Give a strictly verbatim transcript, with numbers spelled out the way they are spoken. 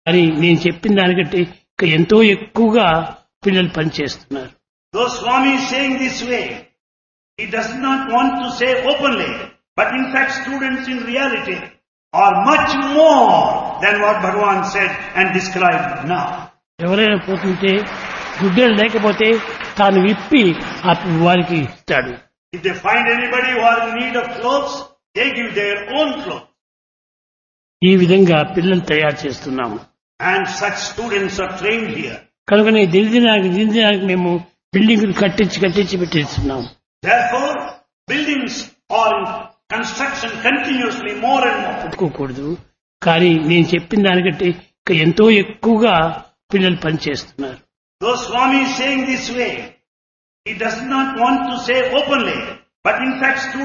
అని నేను చెప్పిన దానికంటే ఇంకా ఎంతో ఎక్కువగా పిల్లలు పనిచేస్తున్నారు. Though Swami is saying this way, he does not want to say openly, but in fact students in reality are much more than what Bhagavan said and described now. ఎవరైనా పోతుంటే గుడ్డలు లేకపోతే తాను విప్పి ఆ వారికి ఇస్తాడు. If they find anybody who are in need of clothes, they give their own clothes. ఈ విధంగా పిల్లలు తయారు చేస్తున్నాము. And such students are trained here. కనుకనే దినదినానికి దినదినానికి మేము బిల్డింగులు కట్టించి కట్టించి పెట్టిస్తున్నాము. Therefore, buildings are in construction continuously more and more. ఒప్పుకోకూడదు. కానీ నేను చెప్పిన దానికంటే ఇంకా ఎంతో ఎక్కువగా పిల్లలు పనిచేస్తున్నారు. Though Swami is saying this way, he does not want to say openly, but in fact students